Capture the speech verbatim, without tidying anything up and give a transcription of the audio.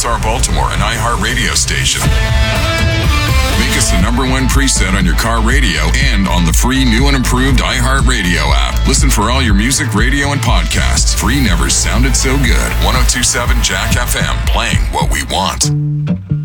S R Baltimore, an iHeartRadio station. Make us the number one preset on your car radio and on the free new and improved iHeartRadio app. Listen for all your music, radio, and podcasts. Free never sounded so good. ten twenty-seven Jack F M, playing what we want.